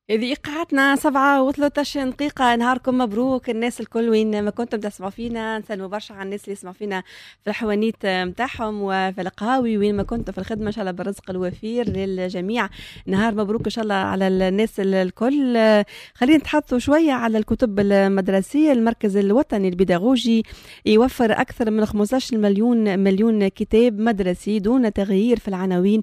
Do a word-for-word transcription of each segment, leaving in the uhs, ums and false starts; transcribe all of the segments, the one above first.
هذه إيقاعتنا سبعة وثلاثة دقيقة. نهاركم مبروك الناس الكل وين ما كنتم تسمعوا فينا. نسلموا برشا على الناس اللي يسمعوا فينا في الحوانيت متاعهم وفي القهاوي وين ما كنتم في الخدمة. إن شاء الله بالرزق الوفير للجميع. نهار مبروك إن شاء الله على الناس الكل. خلينا نتحدثوا شوية على الكتب المدرسية. المركز الوطني البيداغوجي يوفر أكثر من خمسة عشر مليون مليون كتاب مدرسي دون تغيير في العناوين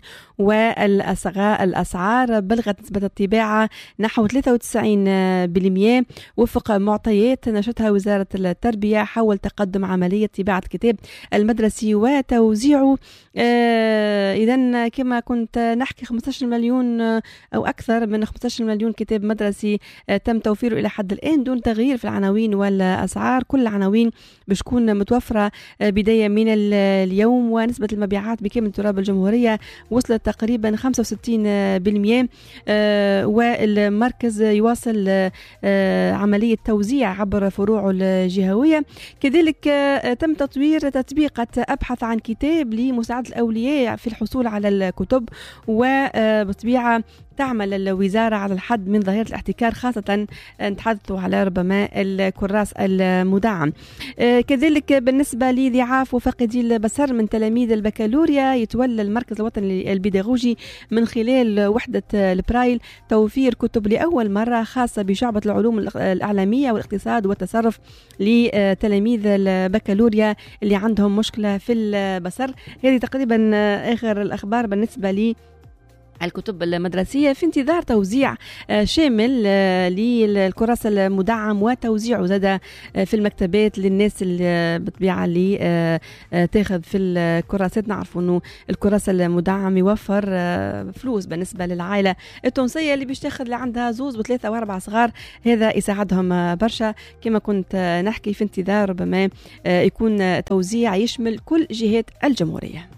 والأسعار. بلغت نسبة الطباعة نحو ثلاثة وتسعين بالمئة وفق معطيات نشرتها وزارة التربية حول تقدم عملية طباعة الكتاب المدرسي وتوزيعه. آه إذن كما كنت نحكي خمسة عشر مليون أو أكثر من خمسة عشر مليون كتاب مدرسي آه تم توفيره إلى حد الآن دون تغيير في العناوين والأسعار. كل العناوين بتكون متوفرة آه بداية من اليوم. ونسبة المبيعات بكامل تراب الجمهورية وصلت تقريبا خمسة وستين بالمئة. آه والمركز يواصل آه عملية توزيع عبر فروعه الجهوية. كذلك آه تم تطوير تطبيقة أبحث عن كتاب لمساعدة الأولياء في الحصول على الكتب. وبطبيعة تعمل الوزارة على الحد من ظاهرة الاحتكار، خاصة نتحدثوا على ربما الكراس المدعم. آه كذلك بالنسبة لضعاف وفاقدي البصر من تلاميذ البكالوريا يتولى المركز الوطني البيداغوجي من خلال وحدة البرايل توفير كتب لأول مرة خاصة بشعبة العلوم الإعلامية والاقتصاد والتصرف لتلاميذ البكالوريا اللي عندهم مشكلة في البصر. هذه تقريبا آخر الأخبار بالنسبة لي الكتب المدرسية، في انتظار توزيع شامل للكراس المدعم وتوزيعه زاد في المكتبات للناس اللي بطبيعة اللي تاخذ في الكراسات. نعرفوا انه الكراس المدعم يوفر فلوس بالنسبة للعائلة التونسية اللي بيش تاخذ اللي عندها زوز وثلاثة واربع صغار. هذا يساعدهم برشا. كما كنت نحكي في انتظار ربما يكون توزيع يشمل كل جهات الجمهورية.